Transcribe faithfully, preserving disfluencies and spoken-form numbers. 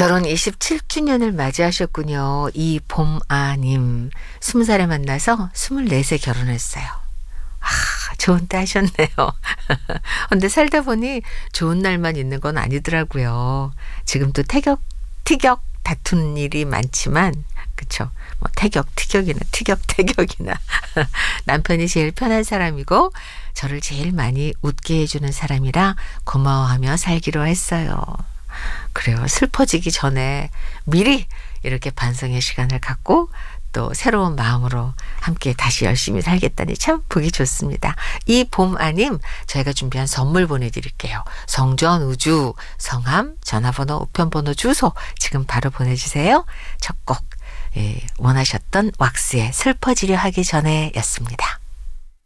결혼 이십칠 주년을 맞이하셨군요. 이봄아님. 스무 살에 만나서 스물네 세 결혼했어요. 아, 좋은 때 하셨네요. 근데 살다 보니 좋은 날만 있는 건 아니더라고요. 지금 또 태격, 티격 다투는 일이 많지만, 그쵸. 뭐 태격, 티격이나 티격, 태격이나. 남편이 제일 편한 사람이고, 저를 제일 많이 웃게 해주는 사람이라 고마워하며 살기로 했어요. 그래요. 슬퍼지기 전에 미리 이렇게 반성의 시간을 갖고 또 새로운 마음으로 함께 다시 열심히 살겠다니 참 보기 좋습니다. 이 봄아님, 저희가 준비한 선물 보내드릴게요. 성전 우주, 성함, 전화번호, 우편번호, 주소 지금 바로 보내주세요. 첫 곡, 예, 원하셨던 왁스의 슬퍼지려 하기 전에 였습니다.